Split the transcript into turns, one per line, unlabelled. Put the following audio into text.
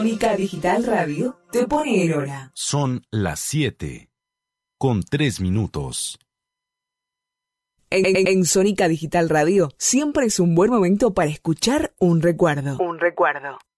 Sónica Digital Radio te pone el hora.
Son las 7:03.
En Sónica Digital Radio siempre es un buen momento para escuchar un recuerdo.